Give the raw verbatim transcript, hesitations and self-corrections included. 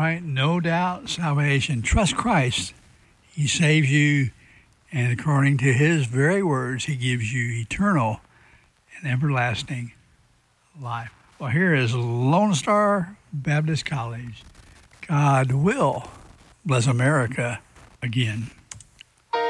right, no doubt salvation. Trust Christ. He saves you, and according to his very words, he gives you eternal and everlasting life. Well, here is Lone Star Baptist College. God will bless America again.